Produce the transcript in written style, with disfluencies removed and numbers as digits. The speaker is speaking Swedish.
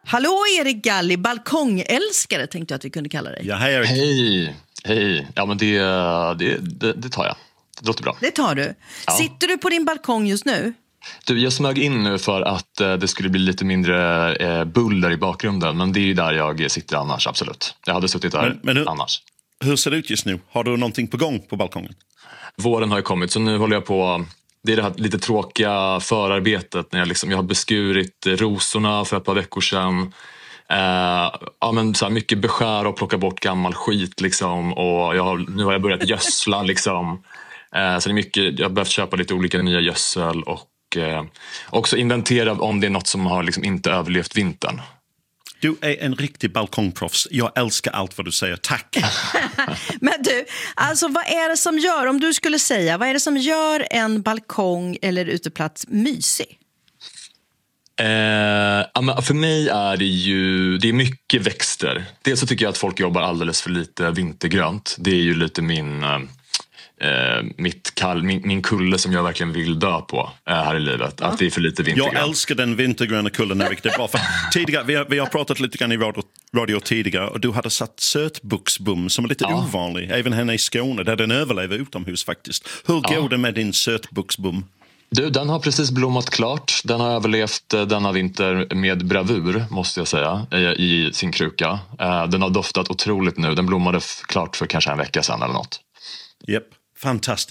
Hallå Erik Galli, balkongälskare tänkte jag att vi kunde kalla dig. Ja, hej Erik. Hej. Ja, men det tar jag. Det låter bra. Det tar du. Ja. Sitter du på din balkong just nu? Du, jag smög in nu för att det skulle bli lite mindre buller i bakgrunden. Men det är ju där jag sitter annars, absolut. Jag hade suttit där annars. Hur ser det ut just nu? Har du någonting på gång på balkongen? Våren har ju kommit, så nu håller jag på. Det är det här lite tråkiga förarbetet när jag har beskurit rosorna för ett par veckor sedan. Men så här mycket beskär och plocka bort gammal skit liksom. Och nu har jag börjat gödsla liksom. Så det är mycket, jag har behövt köpa lite olika nya gödsel och också inventera om det är något som har liksom inte överlevt vintern. Du är en riktig balkongproffs. Jag älskar allt vad du säger. Tack. Men du, alltså vad är det som gör, om du skulle säga, vad är det som gör en balkong eller uteplats mysig? För mig är det är mycket växter. Dels så tycker jag att folk jobbar alldeles för lite vintergrönt. Det är ju lite min kulle som jag verkligen vill dö på här i livet. Att det är för lite vintergrönt. Jag älskar den vintergröna kullen, Erik. Det är bra. För tidigare, vi har pratat lite grann i radio tidigare och du hade satt sötbuxbom som är lite ovanlig. Även här i Skåne där den överlever utomhus faktiskt. Hur går det med din sötbuxbom? Du, den har precis blommat klart. Den har överlevt denna vinter med bravur, måste jag säga, i sin kruka. Den har doftat otroligt nu. Den blommade klart för kanske en vecka sedan eller något. Japp, fantastiskt.